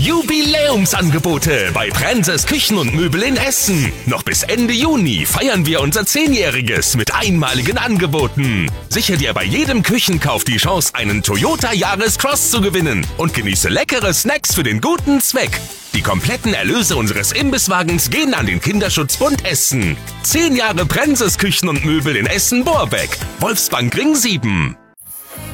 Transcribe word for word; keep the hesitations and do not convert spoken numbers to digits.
Jubiläumsangebote bei Prenses Küchen und Möbel in Essen. Noch bis Ende Juni feiern wir unser Zehnjähriges mit einmaligen Angeboten. Sichere dir bei jedem Küchenkauf die Chance, einen Toyota Yaris Cross zu gewinnen und genieße leckere Snacks für den guten Zweck. Die kompletten Erlöse unseres Imbisswagens gehen an den Kinderschutzbund Essen. Zehn Jahre Prenses Küchen und Möbel in Essen-Borbeck. Wolfsbankring sieben.